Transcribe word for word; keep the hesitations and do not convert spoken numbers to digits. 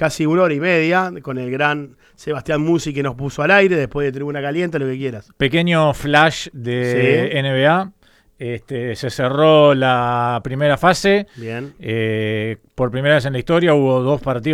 casi una hora y media con el gran Sebastián Musi que nos puso al aire después de Tribuna Caliente, lo que quieras. Pequeño flash de Sí. N B A. Este, se cerró la primera fase. Bien. Eh, por primera vez en la historia hubo dos partidos